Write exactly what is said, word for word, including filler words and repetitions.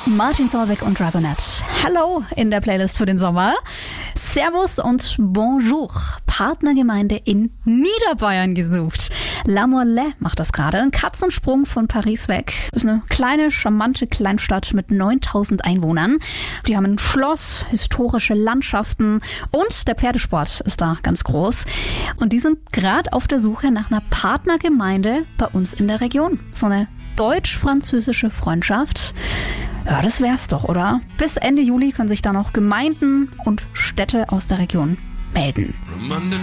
Martin Solveig und Dragonette. Hello in der Playlist für den Sommer. Servus und Bonjour. Partnergemeinde in Niederbayern gesucht. La Morlaix macht das gerade. Ein Katzensprung von Paris weg. Ist eine kleine, charmante Kleinstadt mit neuntausend Einwohnern. Die haben ein Schloss, historische Landschaften und der Pferdesport ist da ganz groß. Und die sind gerade auf der Suche nach einer Partnergemeinde bei uns in der Region. So eine deutsch-französische Freundschaft. Ja, das wär's doch, oder? Bis Ende Juli können sich da noch Gemeinden und Städte aus der Region melden.